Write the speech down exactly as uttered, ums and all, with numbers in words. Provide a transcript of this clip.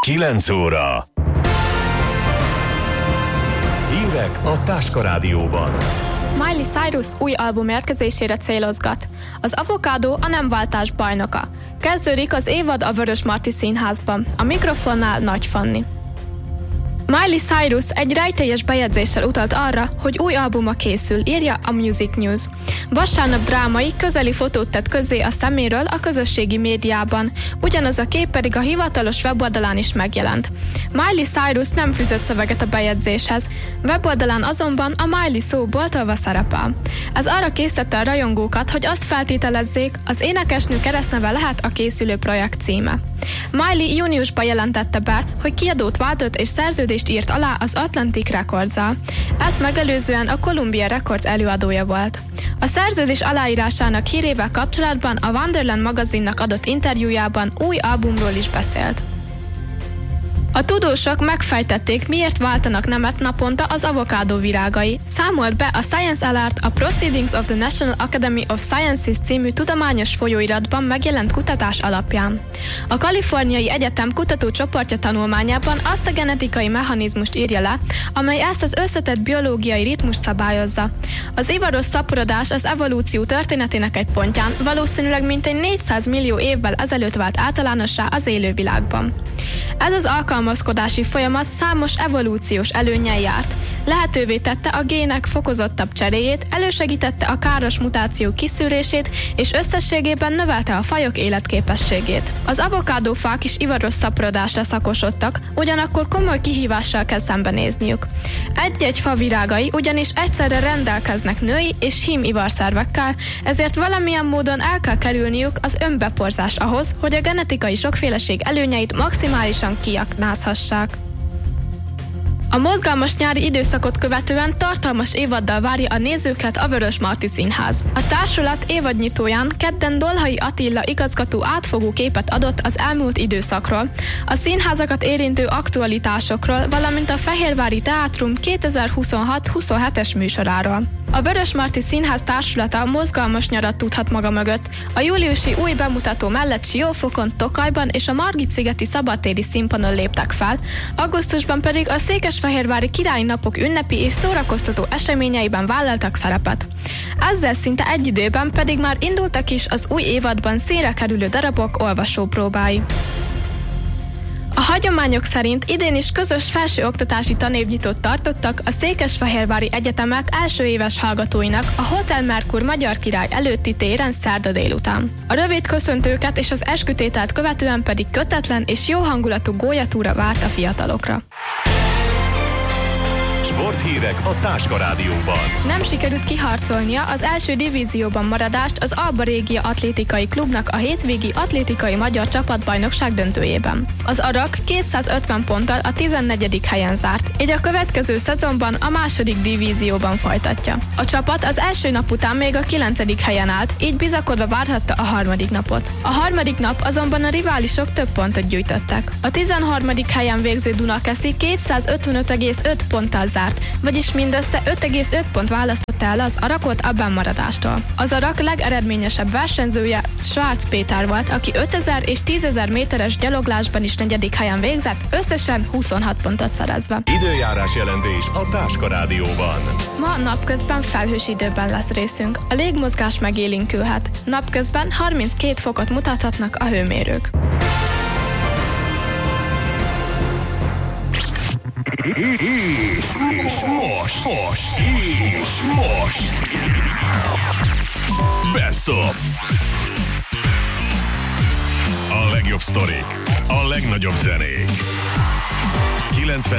kilenc óra. Hírek a Táska Rádióban. Miley Cyrus új album érkezésére célozgat. Az Avokádó a nemváltás bajnoka. Kezdődik az évad a Vörösmarty Színházban. A mikrofonnál Nagy Fanni. Miley Cyrus egy rejtélyes bejegyzéssel utalt arra, hogy új albuma készül, írja a Music News. Vasárnap drámai, közeli fotót tett közzé a szeméről a közösségi médiában, ugyanaz a kép pedig a hivatalos weboldalán is megjelent. Miley Cyrus nem fűzött szöveget a bejegyzéshez, weboldalán azonban a Miley szó boltolva szerepel. Ez arra késztette a rajongókat, hogy azt feltételezzék, az énekesnő keresztneve lehet a készülő projekt címe. Miley júniusban jelentette be, hogy kiadót váltott és szerződést írt alá az Atlantic Records-zal. Ezt megelőzően a Columbia Records előadója volt. A szerződés aláírásának hírével kapcsolatban a Wonderland magazinnak adott interjújában új albumról is beszélt. A tudósok megfejtették, miért váltanak nemet naponta az avokádó virágai. Számolt be a Science Alert a Proceedings of the National Academy of Sciences című tudományos folyóiratban megjelent kutatás alapján. A Kaliforniai Egyetem kutatócsoportja tanulmányában azt a genetikai mechanizmust írja le, amely ezt az összetett biológiai ritmust szabályozza. Az ivaros szaporodás az evolúció történetének egy pontján valószínűleg mintegy négyszáz millió évvel ezelőtt vált általánossá az élővilágban. Ez az alkalmazkodási folyamat számos evolúciós előnnyel járt. Lehetővé tette a gének fokozottabb cseréjét, elősegítette a káros mutációk kiszűrését, és összességében növelte a fajok életképességét. Az avokádófák is ivaros szaporodásra szakosodtak, ugyanakkor komoly kihívással kell szembenézniük. Egy-egy fa virágai ugyanis egyszerre rendelkeznek női és hím ivarszervekkel, ezért valamilyen módon el kell kerülniük az önbeporzás ahhoz, hogy a genetikai sokféleség előnyeit maximálisan kiaknázhassák. A mozgalmas nyári időszakot követően tartalmas évaddal várja a nézőket a Vörösmarty Színház. A társulat évadnyitóján kedden Dolhai Attila igazgató átfogó képet adott az elmúlt időszakról, a színházakat érintő aktualitásokról, valamint a Fehérvári Teátrum kétezer-huszonhat-huszonhetes műsoráról. A Vörösmarty Színház társulata mozgalmas nyarat tudhat maga mögött. A júliusi új bemutató mellett Siófokon, Tokajban és a Margitszigeti szabadtéri színpadon léptek fel, augusztusban pedig a Székesfehérvári Királyi Napok ünnepi és szórakoztató eseményeiben vállaltak szerepet. Ezzel szinte egy időben pedig már indultak is az új évadban színre kerülő darabok olvasópróbái. A hagyományok szerint idén is közös felsőoktatási tanévnyitót tartottak a székesfehérvári egyetemek első éves hallgatóinak a Hotel Merkur Magyar Király előtti téren szerda délután. A rövid köszöntőket és az eskütételt követően pedig kötetlen és jó hangulatú gólyatúra várt a fiatalokra. Sporthírek a Táska Rádióban. Nem sikerült kiharcolnia az első divízióban maradást az Alba Régia Atlétikai Klubnak a hétvégi atlétikai magyar csapatbajnokság döntőjében. Az Arak kétszázötven ponttal a tizennegyedik helyen zárt, így a következő szezonban a második divízióban folytatja. A csapat az első nap után még a kilencedik helyen állt, így bizakodva várhatta a harmadik napot. A harmadik nap azonban a riválisok több pontot gyűjtöttek. A tizenharmadik helyen végző Dunakeszi kétszázötvenöt egész öt ponttal zárt, vagyis mindössze öt egész öt pont választotta el az Arakot a bennmaradástól. Az Arak legeredményesebb versenyzője Schwarz Péter volt, aki ötezer és tízezer méteres gyaloglásban is negyedik helyen végzett, összesen huszonhat pontot szerezve. Időjárás jelentés a Táska Rádióban. Ma napközben felhős időben lesz részünk. A légmozgás megélénkülhet. Napközben harminckét fokot mutathatnak a hőmérők. Most, most, és most Best of. A legjobb sztorik, a legnagyobb zenék. kilencven